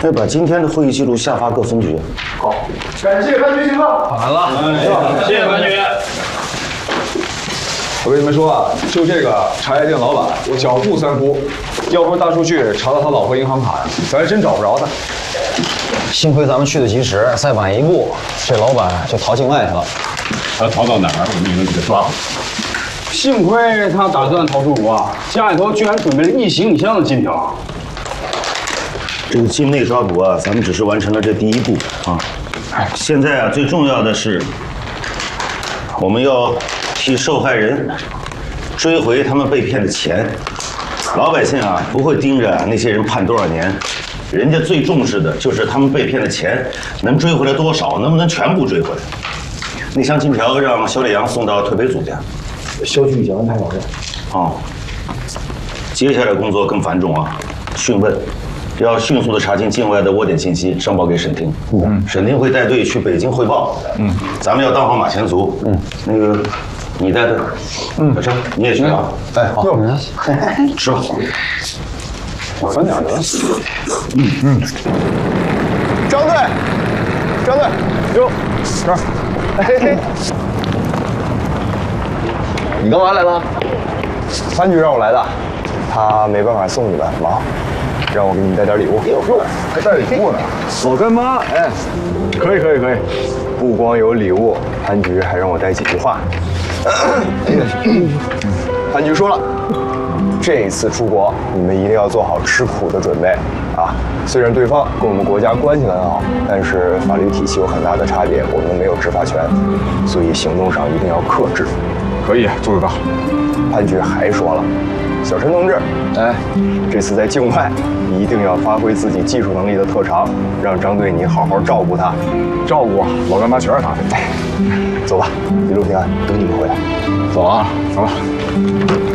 那把今天的会议记录下发各分局。 好，感谢班局情况。 好了， 谢谢班局。 我跟你们说啊，就这个茶叶店老板，我脚步三窟，要不是大数据查到他老婆银行卡呀，咱还真找不着他。 幸亏咱们去的及时，再晚一步，这老板就逃境外去了。 他逃到哪儿，我们也能给他抓回来。 幸亏他打算逃出国，家里头居然准备了1行李箱的金条。 这个境内抓捕啊，咱们只是完成了这第一步啊。现在啊，最重要的是，我们要替受害人追回他们被骗的钱。老百姓啊，不会盯着那些人判多少年，人家最重视的就是他们被骗的钱能追回来多少，能不能全部追回来。那箱金条让小李阳送到退赔组家， 消息已经安排完了。 哦，接下来工作更繁重啊，讯问，要迅速的查清境外的窝点信息，上报给沈厅。沈厅会带队去北京汇报。咱们要当好马前卒。那个你带队。小陈你也去啊。 哎，好， 吃吧。 我分点得了。 张队，张队，哟，这儿，嘿嘿，你干嘛来了？班局让我来的，他没办法送你们，忙，让我给你们带点礼物。哟， 还带礼物呢？ 我跟妈，哎，可以，不光有礼物，潘局还让我带几句话。潘局说了，这次出国你们一定要做好吃苦的准备啊！虽然对方跟我们国家关系很好，但是法律体系有很大的差别，我们没有执法权，所以行动上一定要克制。 可以，做得到。 潘局还说了，小陈同志，哎，这次在境外，你一定要发挥自己技术能力的特长，让张队你好好照顾他。 照顾老干妈全是他的。 走吧，一路平安，等你们回来。 走啊，走吧。